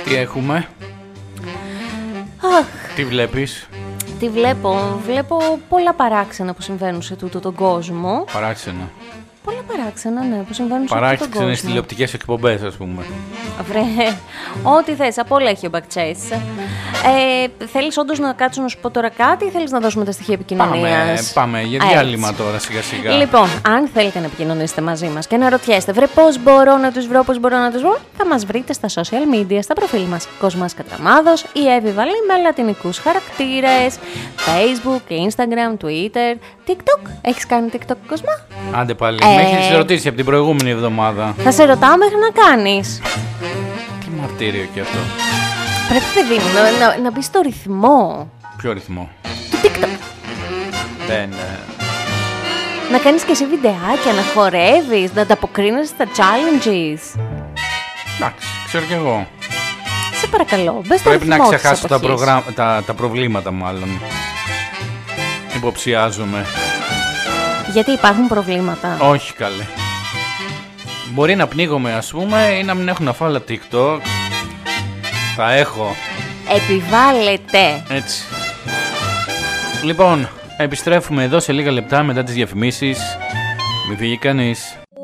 Τι έχουμε? Αχ, Τι βλέπεις? τι βλέπω? Βλέπω πολλά παράξενα που συμβαίνουν σε τούτο τον κόσμο. Παράξενα. Πολλά παράξενα, ναι, που συμβαίνουν σε τούτο τον κόσμο. Παράξενες τηλεοπτικές εκπομπές, ας πούμε. Βρε, ό,τι θες, από όλα έχει ο Backchase. Θέλεις όντως να κάτσω να σου πω τώρα κάτι ή θέλεις να δώσουμε τα στοιχεία επικοινωνίας? Πάμε για διάλειμμα τώρα σιγά σιγά. Λοιπόν, αν θέλετε να επικοινωνήσετε μαζί μας και να ρωτιέστε, βρε πώς μπορώ να τους βρω, πώς μπορώ να τους βρω, θα μας βρείτε στα social media, στα προφίλ μας Κοσμάς Κατραμάδος ή Εύη Βαλή με λατινικούς χαρακτήρες, Facebook, Instagram, Twitter, TikTok. Έχεις κάνει TikTok, Κοσμά? Άντε πάλι, με έχεις ρωτήσει από την προηγούμενη εβδομάδα. Θα σε ρωτάω μέχρι να κάνεις. Τι μαρτύριο κι αυτό. Πρέπει, παιδί μου, να μπεις στο ρυθμό Ποιο ρυθμό? του TikTok. Δεν. Να κάνεις και εσύ βιντεάκια, να χορεύεις, να ανταποκρίνεσαι στα challenges. Εντάξει, ξέρω κι εγώ. Σε παρακαλώ, μπες στο Πρέπει να ρυθμό της ξεχάσω εποχής. τα προβλήματα, μάλλον. Υποψιάζομαι. Γιατί υπάρχουν προβλήματα. Όχι καλέ. Μπορεί να πνίγομαι, ας πούμε, ή να μην έχουν αφάλα TikTok. Θα έχω. Επιβάλλεται. Έτσι. Λοιπόν, επιστρέφουμε εδώ σε λίγα λεπτά μετά τις διαφημίσεις. Μην φύγει κανείς.